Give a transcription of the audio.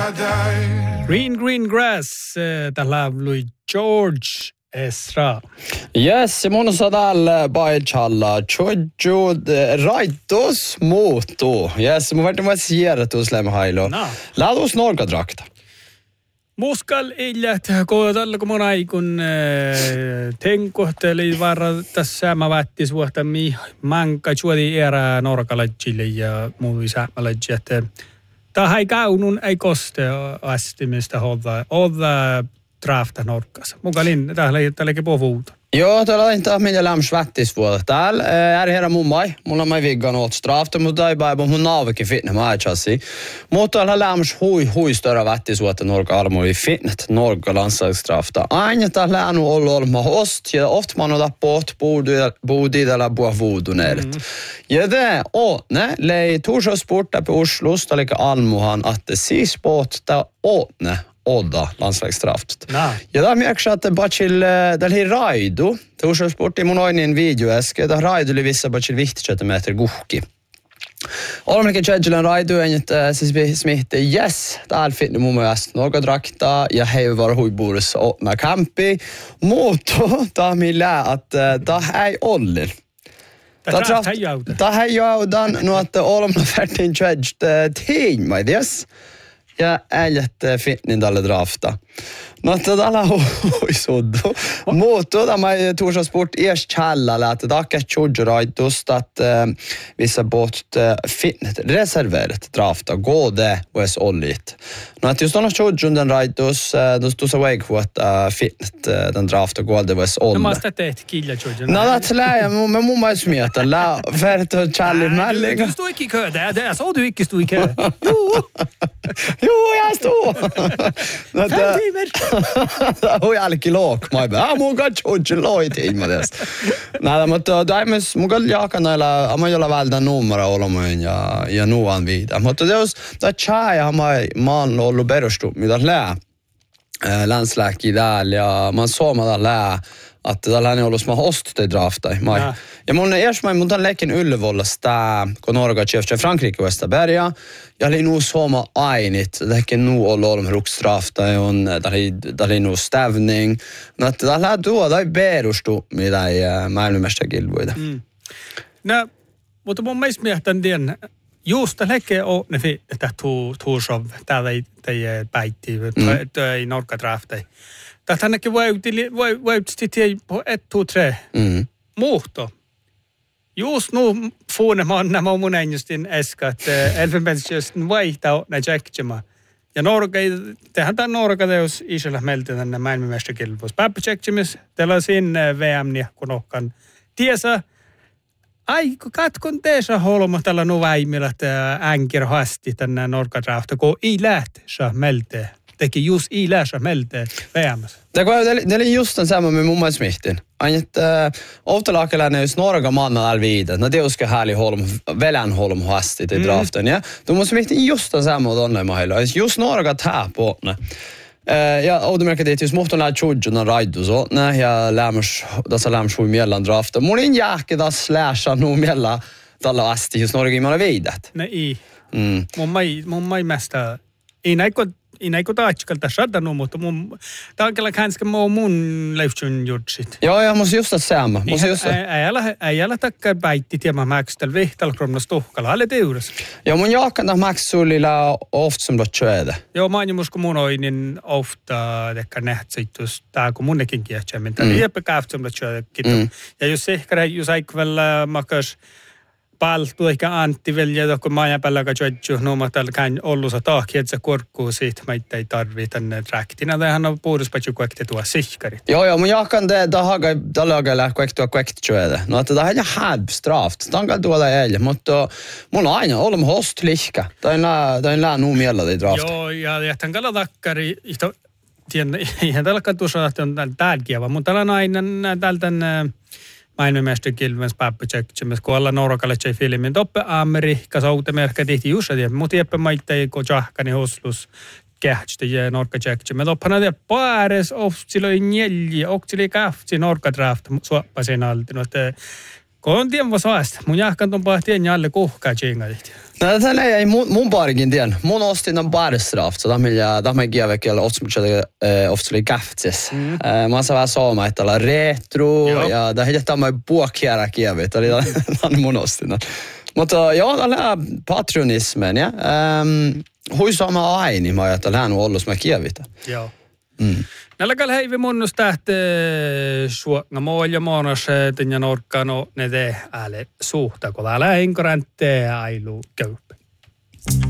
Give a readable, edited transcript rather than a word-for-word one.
Green Grass, tällä lui George Ezra. Yes, mun sadal baitchalla chojo raitos moto. Yes, mun vart mä sierratus läm hailo. Laadus norgadrakta. Muskal illat kohdalla kun aikun tenkohteli varra tässä mä vättis vuotta manka juodi era norkalajille ja muu säämälajille, että tämä ei kaunun ei koste astimista hodda drafta norkassa. Mukalin tälläkin puhuta. Joo, täällä on taas minä lämmäs vättisvuotta. Täällä är hela mummai. Mulla on viggan åt strafta, mutta ei päivä mun naavikin fitne matchasi. Mutta täällä lämmäs hui större vättisvuotta norka armoi fitnet norka landslagsstrafta. Aina täällä on ollut ost ja ofta man har påt bodi där bo vodoneet. Ja det åtne lei Torshov-sporta på Oslo stälika almuhan att det siis båt där åtne Odda landslagsstraft. Ja da märks att bachil där här raido Torshov-sport i monoinin videoeske där raido li vissa bachil 50 meter guhki. Olemme kädjelen raido enjet smitte yes där finner mummast några drakta ja hej var hojbores och med campi moto da milla att da är oller. Da har jag dan nu att olemme färdig kädjt ting med this. Ja äljät fitnin dalle drafta. No tällä hoisoddo. Moto da mai Torshov-sport erst challalla att dacka chudgeraidost att vissa bort fitnet reserverat drafta gåde och ollit. No att just när chudgen raidos då står så väg på att fitnet den drafta gåde was all. No måste det killa chudgen. No det lär men mumma smeta la för att challa melling. Du står inte i kö där så du inte står i kö. Jo, jag står. 5 timmar. Oi älki look, mä ei mun katsoin loitiin mä tästä. Nää, mutta daimes mugal jakana ama jolla välda numera olemain ja nuan viida. Mutta det chaja man ollut perustu mitä lää. Landsläki där ja man såg lää att tällä on ollut små host till drafta. Ja mun erstmal mun leken Ullevålasta Norge chefche Frankrike Västerberga. Ja oli nu soma ainit leken nu olom ruksdrafta on där är nu stävning. Att tällä då berustu mitä maailmanmästä kilvoida. No, mutta mun mielestä mietän den just leke on ne että Torshov täällä ei päitti ei Norge drafta. Tätä näkee voiutti på 1, 2, 3. Muhto. Just nu fuunemaan nämä mun ennustin äskat. Elfenbenskysten vaihtaa ne tjekkima. Ja Norge, tehän tämän Norge teos isolla meiltä tänne maailmanmästökilpuus. Päppä tjekkimis, teillä on siinä VM-nia, kun ohkan. Tiesä, kun katkon teessä holma tällä nuvaimilla, että änkir hasti tänne Norge drafta, kun ei lähtee meiltä. Teki just i läsa melte VM:ssä. Det är just den samma med Mumma Smithtin. Aint avtalakelen är snarare manna all vid. När det ska härlig holm hastigt i draften, ja. Då måste Smithtin just den samma då när man hela. Just snarare att ta på ne. Ja, och det märker det just mot den där chudgen och ride och så. Nej, jag lämnar så mellan draften. Molin jacke där slasha nu mellan alla asti just snarare man vidat. Nej. Mun mesta ei kun taatsikalta sadanu, mutta tämä on kyllä kanske mun leifsun jutsit. Joo, mutta just sama. Ei ala takkaa päitti tiemä mäkstel vihtalkromnas tuhkalla, alle teurassa. Joo, mun jaakana mäksulilla ofta som lot tjöda. Joo, mä oon kun mun oin, niin ofta tekkä nähtsittus, tää kun munnekin kiehtämmin. Tämä on jeppe käft som lot tjöda kitu. Ja jos aikvällä makas paltu ehkä Antti velje, kun maja päälläkä tjötju, no mä täällä käyn ollusa tahki, että se korkkuu siitä, mä ei tarvii tänne träktinä. Tämähän on puhuduspatju kuekti tuo sihkarit. Joo, mun jaakan det haga dalagalla kuekti tjöda. No, että tämä on halvstraft. Tankal tuolla ei, mutta mun aina olemme host lihka. Tämä on lää nuumiella det draft. Joo, ja tankalla takkari, ihan tällä katussa on tärkeä, mutta täällä on aina tältä maailmanmästökilvens päppätsekkimässä, kun alla Norkalle tjei filmin. Toppe Amerikka sautemerkka tihti jussatia, mutta jeppe maittei, kun tjahkani hoslus kähtsti ja Norka tsekkimässä. Toppana te paares oftsiloi njälji, oktsiloi kähtsi Norka draft suoppasin alti. Kun on tien vasaasta. Mun jahkan ton pahtien jälle kuhkaa tjingalit. Nej, det är mun bargin den. Mun ostin on barstraft, så da mä give kyllä oftsuli kaftses. Man sa vähän saama, että olla retro ja det heter mä buokkiara kievit, eli on mun ostin. Mutta joo, tällä patrionismen, ja. Hui sama aini, mä ajattelin, hän on ollut mä kievitä. Joo. Nälläkäl heivi munnus tähte suokna moolja moonas tinja norkkano ne te ääle suhta, kun älä inkoranttea ailu köyppä.